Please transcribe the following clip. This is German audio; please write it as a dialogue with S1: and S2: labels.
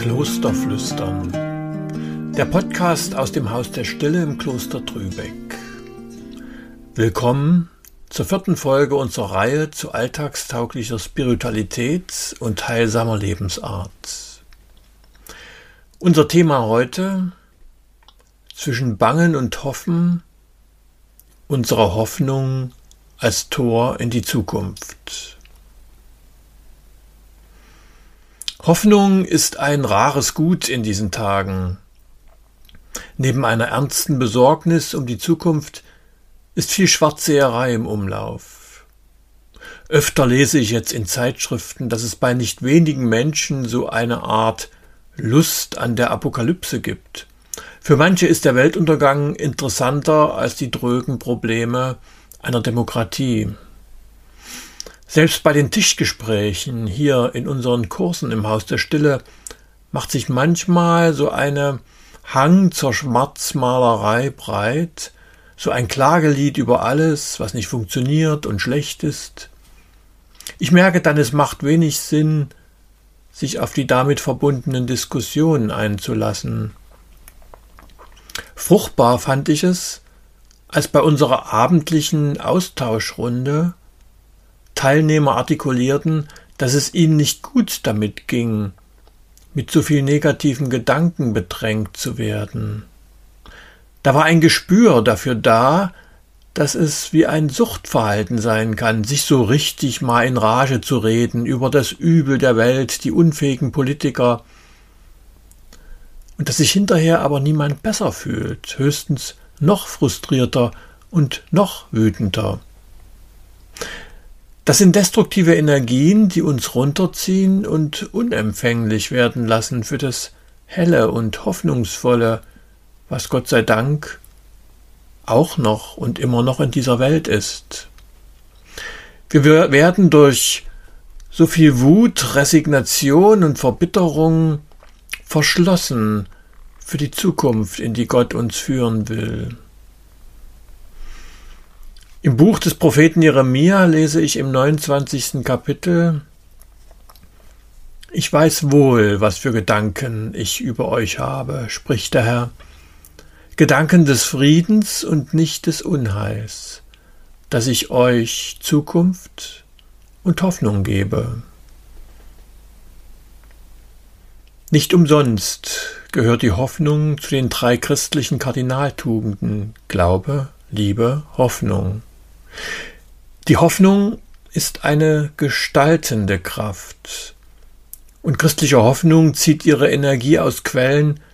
S1: Klosterflüstern, der Podcast aus dem Haus der Stille im Kloster Trübeck. Willkommen zur 4. Folge unserer Reihe zu alltagstauglicher Spiritualität und heilsamer Lebensart. Unser Thema heute: zwischen Bangen und Hoffen, unsere Hoffnung als Tor in die Zukunft. Hoffnung ist ein rares Gut in diesen Tagen. Neben einer ernsten Besorgnis um die Zukunft ist viel Schwarzseherei im Umlauf. Öfter lese ich jetzt in Zeitschriften, dass es bei nicht wenigen Menschen so eine Art Lust an der Apokalypse gibt. Für manche ist der Weltuntergang interessanter als die drögen Probleme einer Demokratie. Selbst bei den Tischgesprächen hier in unseren Kursen im Haus der Stille macht sich manchmal so eine Hang zur Schwarzmalerei breit, so ein Klagelied über alles, was nicht funktioniert und schlecht ist. Ich merke dann, es macht wenig Sinn, sich auf die damit verbundenen Diskussionen einzulassen. Fruchtbar fand ich es, als bei unserer abendlichen Austauschrunde Teilnehmer artikulierten, dass es ihnen nicht gut damit ging, mit so viel negativen Gedanken bedrängt zu werden. Da war ein Gespür dafür da, dass es wie ein Suchtverhalten sein kann, sich so richtig mal in Rage zu reden über das Übel der Welt, die unfähigen Politiker, und dass sich hinterher aber niemand besser fühlt, höchstens noch frustrierter und noch wütender. Das sind destruktive Energien, die uns runterziehen und unempfänglich werden lassen für das Helle und Hoffnungsvolle, was Gott sei Dank auch noch und immer noch in dieser Welt ist. Wir werden durch so viel Wut, Resignation und Verbitterung verschlossen für die Zukunft, in die Gott uns führen will. Im Buch des Propheten Jeremia lese ich im 29. Kapitel: Ich weiß wohl, was für Gedanken ich über euch habe, spricht der Herr, Gedanken des Friedens und nicht des Unheils, dass ich euch Zukunft und Hoffnung gebe. Nicht umsonst gehört die Hoffnung zu den 3 christlichen Kardinaltugenden: Glaube, Liebe, Hoffnung. Die Hoffnung ist eine gestaltende Kraft, und christliche Hoffnung zieht ihre Energie aus Quellen,